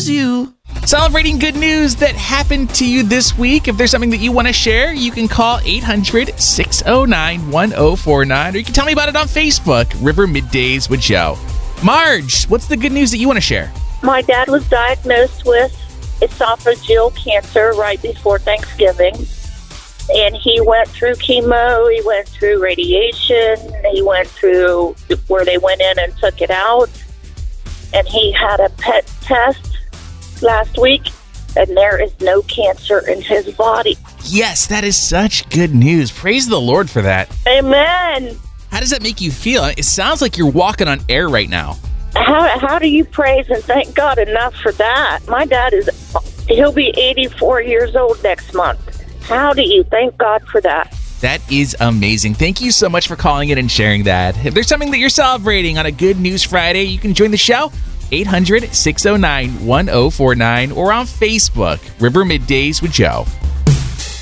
you. Celebrating good news that happened to you this week. If there's something that you want to share, you can call 800-609-1049, or you can tell me about it on Facebook, River Middays with Joe. Marge, what's the good news that you want to share? My dad was diagnosed with esophageal cancer right before Thanksgiving. And he went through chemo, he went through radiation, he went through where they went in and took it out. And he had a PET test last week, and there is no cancer in his body. Yes, that is such good news. Praise the Lord for that. Amen. How does that make you feel? It sounds like you're walking on air right now. How do you praise and thank God enough for that? My dad he'll be 84 years old next month. How do you thank God for that? That is amazing. Thank you so much for calling in and sharing that. If there's something that you're celebrating on a Good News Friday, you can join the show. 800-609-1049 or on Facebook, River Middays with Joe.